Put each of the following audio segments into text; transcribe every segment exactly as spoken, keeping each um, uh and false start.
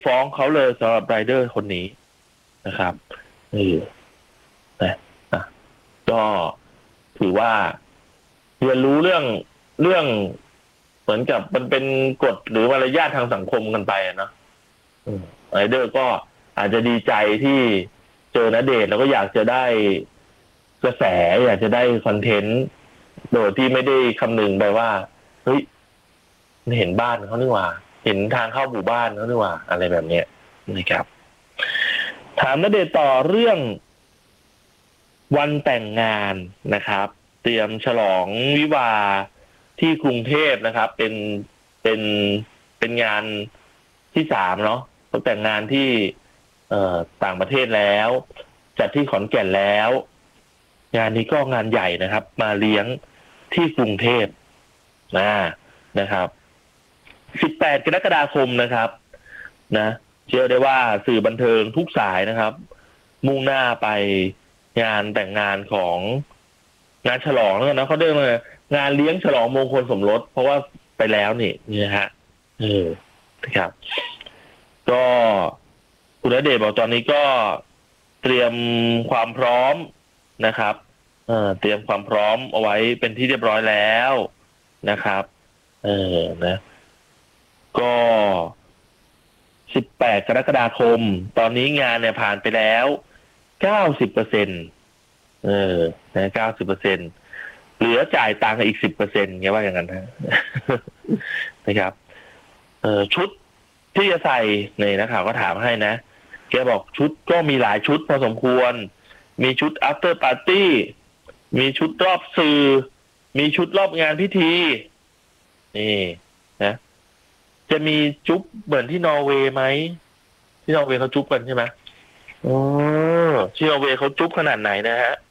ฟ้องเขาเลยสำหรับไรเดอร์คนนี้นะครับนี่นะนะก็ถือว่าเรียนรู้เรื่องเรื่องเหมือนกับมันเป็นกฎหรือมารยาททางสังคมกันไปนะไรเดอร์ก็อาจจะดีใจที่เจอณเดชน์แล้วก็อยากจะได้กระแสอยากจะได้คอนเทนต์โดยที่ไม่ได้คำนึงไปว่าเฮ้ยเห็นบ้านเขานี่หว่าเห็นทางเข้าหมู่บ้านเขานี่หว่าอะไรแบบเนี้ยนะครับถามณเดชน์ต่อเรื่องวันแต่งงานนะครับเตรียมฉลองวิวาห์ที่กรุงเทพนะครับเป็นเป็นเป็นงานที่สามเนาะเขาแต่งงานที่เอ่อต่างประเทศแล้วจัดที่ขอนแก่นแล้วงานนี้ก็งานใหญ่นะครับมาเลี้ยงที่กรุงเทพนะนะครับสิบแปดกรกฎาคมนะครับนะเชื่อได้ว่าสื่อบันเทิงทุกสายนะครับมุ่งหน้าไปงานแต่งงานของงานฉลองแล้วนะเขาเรียกว่างานเลี้ยงฉลองมงคลสมรสเพราะว่าไปแล้วนี่นี่ฮะเออนะครับก็คุณณเดชน์บอกตอนนี้ก็เตรียมความพร้อมนะครับเออเตรียมความพร้อมเอาไว้เป็นที่เรียบร้อยแล้วนะครับเออนะก็สิบแปดกรกฎาคมตอนนี้งานเนี่ยผ่านไปแล้วเก้าสิบเปอร์เซ็นต์เออนะเก้าสิบเปอร์เซ็นต์เหลือจ่ายตังค์อีกสิบเปอร์เซ็นต์เงี้ยว่าอย่างนั้นนะนะครับเออชุดที่จะใส่เนี่ยนักข่าวก็ถามให้นะแกบอกชุดก็มีหลายชุดพอสมควรมีชุด after party มีชุดรอบสื่อมีชุดรอบงานพิธีนี่นะจะมีจุ๊บเหมือนที่นอร์เวย์ไหมที่นอร์เวย์เขาจุ๊บกันใช่ไหมอ๋อที่นอร์เวย์เขาจุ๊บขนาดไหนนะฮะ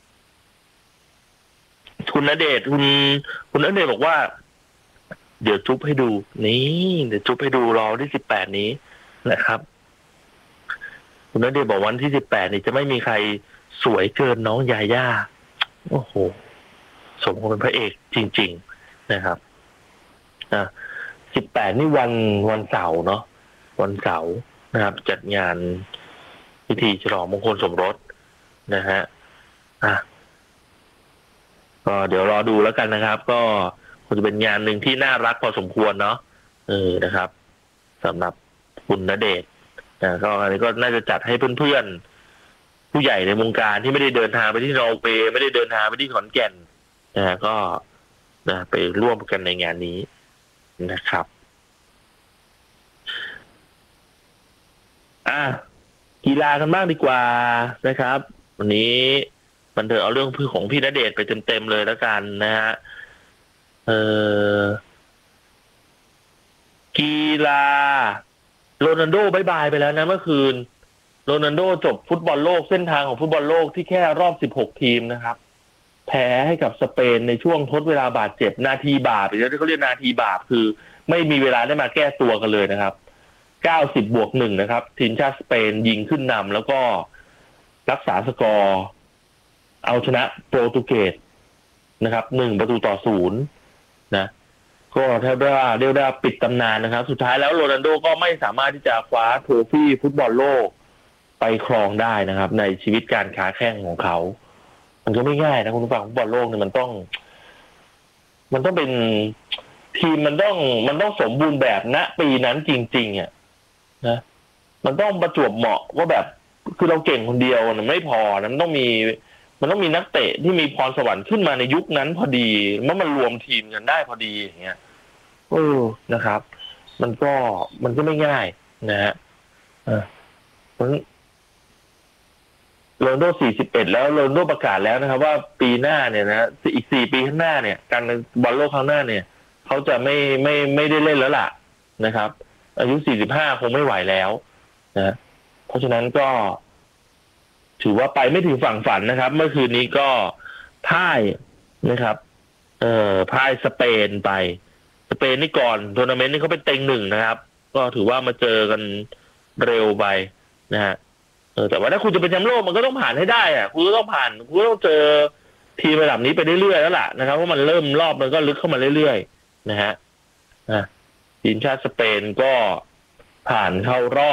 คุณณเดชน์คุณคุณณเดชน์บอกว่าเดี๋ยวจุ๊บให้ดูนี่เดี๋ยวจุ๊บให้ดูรอวันที่สิบแปดนี้นะครับคุณณเดชน์บอกวันที่สิบแปดนี่จะไม่มีใครสวยเกินน้องยาย่าโอ้โหสมกับเป็นพระเอกจริงๆนะครับอ่ะสิบแปดนี่วันวันเสาร์เนาะวันเสาร์นะครับจัดงานพิธีฉลองมงคลสมรสนะฮะอ่ะก็เดี๋ยวรอดูแล้วกันนะครับก็คงจะเป็นงานหนึ่งที่น่ารักพอสมควรเนาะเออนะครับสำหรับคุณณเดชน์นะก็อันนี้ก็น่าจะจัดให้เพื่อนๆผู้ใหญ่ในวงการที่ไม่ได้เดินทางไปที่นอร์เวย์ไม่ได้เดินทางไปที่ขอนแก่นนะก็นะไปร่วมกันในงานนี้นะครับอ่ะกีฬากันบ้างดีกว่านะครับวันนี้มันเถอะเอาเรื่องพื้นของพี่ณเดชน์ไปเต็มๆเลยแล้วกันนะฮะเออกีฬาโรนัลโดบายบายไปแล้วนะเมื่อคืนโรนัลโดจบฟุตบอลโลกเส้นทางของฟุตบอลโลกที่แค่รอบสิบหกทีมนะครับแพ้ให้กับสเปนในช่วงทดเวลาบาดเจ็บนาทีบาปหรือที่เขาเรียกนาทีบาปคือไม่มีเวลาได้มาแก้ตัวกันเลยนะครับเก้าสิบบวกหนึ่งนะครับทีมชาติสเปนยิงขึ้นนำแล้วก็รักษาสกอร์เอาชนะโปรตุเกสนะครับหนึ่งประตูต่อศูนย์นะก็แทบว่าเรียกได้ปิดตำนานนะครับสุดท้ายแล้วโรนัลโดก็ไม่สามารถที่จะคว้าโทรฟี่ฟุตบอลโลกไปครองได้นะครับในชีวิตการค้าแข่งของเขามันก็ไม่ง่ายนะคุณผู้ฟังฟุตบอลโลกเนี่ยมันต้องมันต้องเป็นทีมมันต้องมันต้องสมบูรณ์แบบณปีนั้นจริงๆอ่ะนะมันต้องประจวบเหมาะว่าแบบคือเราเก่งคนเดียวมันไม่พอนะมันต้องมีมันต้องมีนักเตะที่มีพรสวรรค์ขึ้นมาในยุคนั้นพอดีเมื่อมันรวมทีมกันได้พอดีอย่างเงี้ยเออนะครับมันก็มันก็ไม่ง่ายนะฮะอ่าโรนัลโดสี่สิบเอ็ดแล้วโรนัลโดประกาศแล้วนะครับว่าปีหน้าเนี่ยนะอีกสี่ปีข้างหน้าเนี่ยการบอลโลกครั้งหน้าเนี่ยเขาจะไม่ไม่ไม่ได้เล่นแล้วล่ะนะครับอายุสี่สิบห้าคงไม่ไหวแล้วนะเพราะฉะนั้นก็ถือว่าไปไม่ถึงฝั่งฝันนะครับเมื่อคืนนี้ก็พ่ายนะครับเอ่อพ่ายสเปนไปสเปนนี่ก่อนทัวร์นาเมนต์นี่เขาเป็นเต็งหนึ่งนะครับก็ถือว่ามาเจอกันเร็วไปนะฮะเออแต่ว่าถ้าคุณจะเป็นแชมป์โลกมันก็ต้องผ่านให้ได้อะคุณก็ต้องผ่านคุณก็ต้องเจอทีมระดับนี้ไปเรื่อยๆแล้วล่ะนะครับเพราะมันเริ่มรอบมันก็ลึกเข้ามาเรื่อยๆนะฮะทีมชาติสเปนก็ผ่านเข้ารอบ